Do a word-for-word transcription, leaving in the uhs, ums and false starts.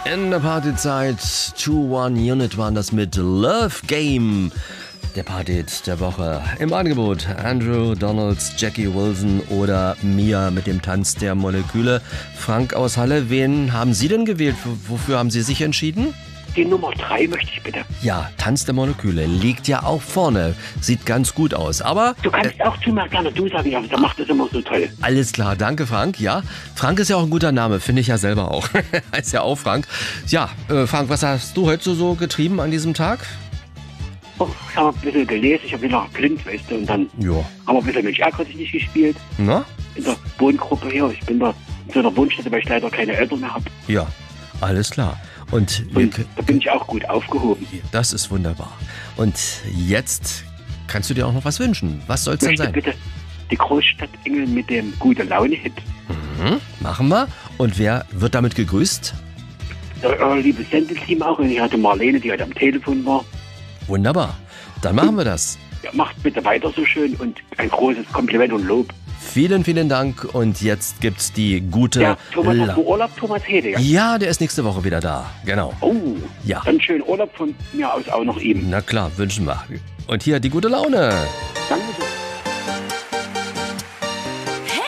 In der Partyzeit zwei One Unit waren das mit Love Game. Der Partyhit der Woche. Im Angebot Andrew, Donalds, Jackie Wilson oder Mia mit dem Tanz der Moleküle. Frank aus Halle, wen haben Sie denn gewählt? W- Wofür haben Sie sich entschieden? Die Nummer drei möchte ich bitte. Ja, Tanz der Moleküle liegt ja auch vorne. Sieht ganz gut aus, aber... Du kannst äh, auch zu mir gerne du sagen, ja, der macht das immer so toll. Alles klar, danke Frank. Ja, Frank ist ja auch ein guter Name, finde ich ja selber auch. Heißt ja auch Frank. Ja, äh, Frank, was hast du heute so, so getrieben an diesem Tag? Oh, ich habe ein bisschen gelesen, ich habe wieder blind, weißt du, und dann Ja. haben wir ein bisschen Mensch ärgert sich nicht gespielt. Na? In der Wohngruppe hier. Ich bin da in so einer Wohnstätte, weil ich leider keine Eltern mehr habe. Ja, alles klar. Und wir, Und da bin ich auch gut aufgehoben. das ist wunderbar. Und jetzt kannst du dir auch noch was wünschen. Was soll es Ich denn möchte sein? bitte die Großstadt-Engel mit dem Gute-Laune-Hit. Mhm, machen wir. Und wer wird damit gegrüßt? Der äh, liebe Sendeteam auch. Und ich hatte Marlene, die heute am Telefon war. Wunderbar. Dann machen wir das. Ja, macht bitte weiter so schön und ein großes Kompliment und Lob. Vielen, vielen Dank. Und jetzt gibt's die gute... Ja, Thomas La- hat vor Urlaub, Thomas Hede, ja. ja, der ist nächste Woche wieder da. Genau. Oh, Ja. dann schönen Urlaub von mir aus auch noch ihm. Na klar, wünschen wir. Und hier die gute Laune.